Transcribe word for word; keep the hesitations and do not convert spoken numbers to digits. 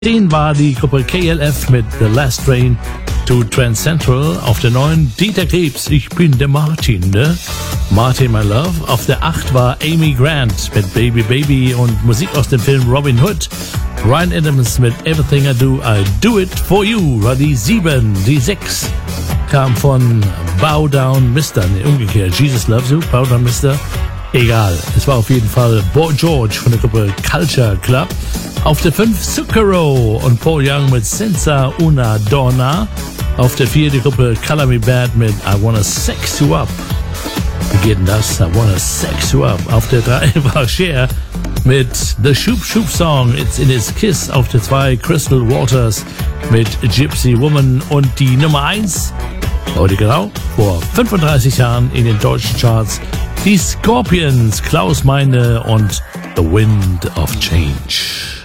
zehn war die Gruppe K L F mit The Last Train to Trans Central. Auf der neun Dieter Krebs, ich bin der Martin, ne? Martin, my love. Auf der acht war Amy Grant mit Baby Baby und Musik aus dem Film Robin Hood. Ryan Adams mit Everything I Do, I Do It For You war die sieben. Die sechs kam von Bow Down Mister, ne, umgekehrt. Jesus Loves You, Bow Down Mister. Egal, es war auf jeden Fall Boy George von der Gruppe Culture Club. Auf der fünf Zucchero und Paul Young mit Senza Una Donna. Auf der vier die Gruppe Color Me Bad mit I Wanna Sex You Up. Wie geht denn das? I Wanna Sex You Up. Auf der drei war Cher mit The Shoop Shoop Song It's In His Kiss. Auf der zwei Crystal Waters mit Gypsy Woman. Und die Nummer eins, heute genau, vor fünfunddreißig Jahren in den deutschen Charts, die Scorpions, Klaus Meine und The Wind of Change.